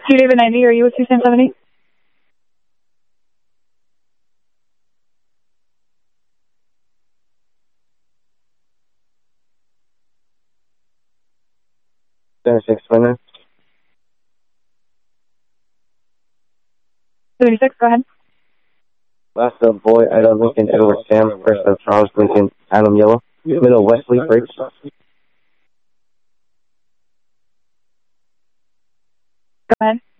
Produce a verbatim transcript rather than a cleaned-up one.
two David ninety, are you with two Sam seventy? seventy-six, winner. seventy-six, go ahead. Last of Boy, Ida Lincoln, Edward Sam, first of Charles Lincoln, Adam Yellow, middle Wesley Briggs. Go ahead.